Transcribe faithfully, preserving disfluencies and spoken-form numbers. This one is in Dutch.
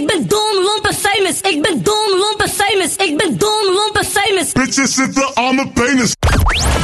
Ik ben Don Lompe famous. Ik ben Don Lompe famous. Ik ben Don Lompe famous. Bitches zitten aan mijn penis.